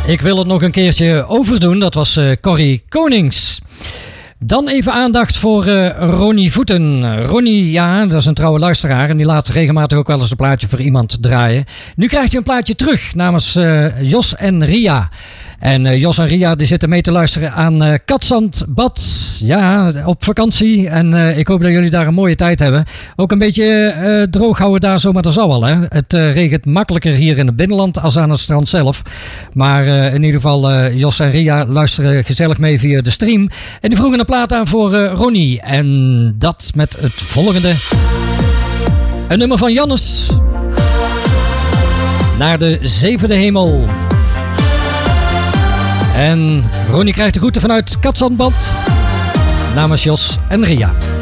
Ik wil het nog een keertje overdoen. Dat was Corrie Konings. Dan even aandacht voor Ronnie Voeten. Ronnie, ja, dat is een trouwe luisteraar en die laat regelmatig ook wel eens een plaatje voor iemand draaien. Nu krijgt hij een plaatje terug namens Jos en Ria. En Jos en Ria die zitten mee te luisteren aan Katzandbad. Ja, op vakantie. En ik hoop dat jullie daar een mooie tijd hebben. Ook een beetje droog houden daar zo, maar dat zal wel. Hè? Het regent makkelijker hier in het binnenland als aan het strand zelf. Maar in ieder geval Jos en Ria luisteren gezellig mee via de stream. En die vroegen een plaat aan voor Ronnie. En dat met het volgende. Een nummer van Jannes. Naar de zevende hemel. En Ronnie krijgt de groeten vanuit Katzandbad. Namens Jos en Ria.